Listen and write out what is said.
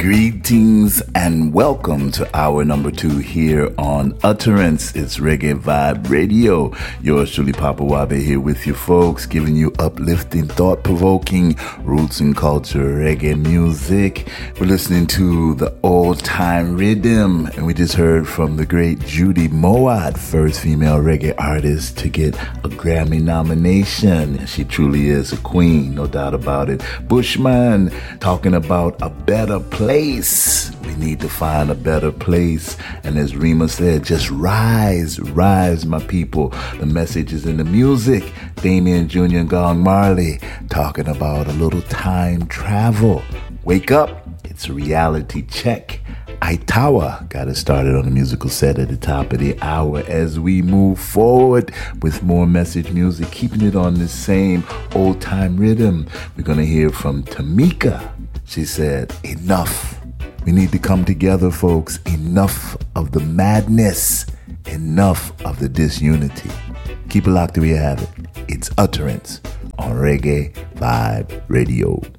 Greetings and welcome to hour number 2 here on Utterance. It's Reggae Vibe Radio. Yours truly, Papa Wabe, here with you folks, giving you uplifting, thought-provoking roots and culture reggae music. We're listening to the old-time rhythm, and we just heard from the great Judy Mowatt, first female reggae artist to get a Grammy nomination. She truly is a queen, no doubt about it. Bushman talking about a better place. We need to find a better place. And as Rima said, just rise, rise, my people. The message is in the music. Damien Jr. and Gong Marley talking about a little time travel. Wake up. It's a reality check. Aitawa got us started on the musical set at the top of the hour as we move forward with more message music, keeping it on the same old-time rhythm. We're going to hear from Tamika. She said, enough. We need to come together, folks. Enough of the madness. Enough of the disunity. Keep it locked till we have it. It's Utterance on Reggae Vibe Radio.